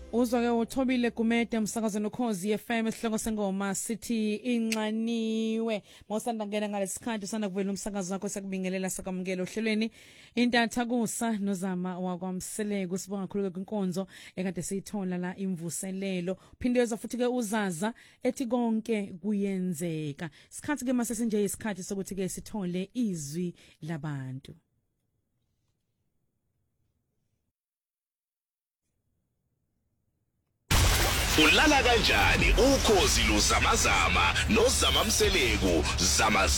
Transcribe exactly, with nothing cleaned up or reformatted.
Uzwa ke uThobile Gumede umsakazo noKhozi F M esihloko sengoma sithi inxaniwe mawusanda ngena ngalesikhathi usanda kuvela umsakazo wakho sekubingelela sakamukela ohlelweni intatha kusa nozama wakwamseleko sibonga kakhulu kwinkonzo ekade siyithola la imvuselelo phinde yeza futhi ke uzaza ethi konke kuyenzeka isikhathi ke mase sinje isikhathi sokuthi ke sithole izwi labantu. Ulala kanjani ukhozi luzamazama nozama mseleko zama